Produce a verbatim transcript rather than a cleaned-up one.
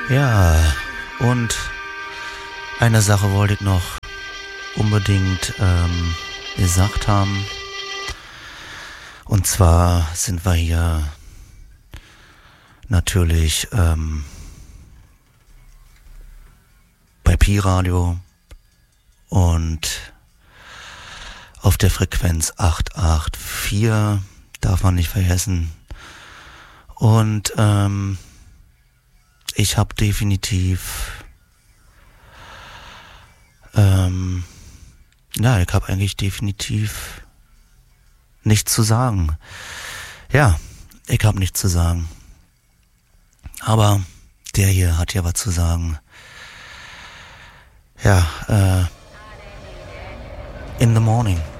Ja, und eine Sache wollte ich noch unbedingt ähm, gesagt haben. Und zwar sind wir hier natürlich ähm, bei Pi-Radio und auf der Frequenz acht acht vier, darf man nicht vergessen. Und ähm, ich habe definitiv, ähm, ja, ich habe eigentlich definitiv nichts zu sagen. Ja, ich habe nichts zu sagen. Aber der hier hat ja was zu sagen. Ja, äh, in the morning.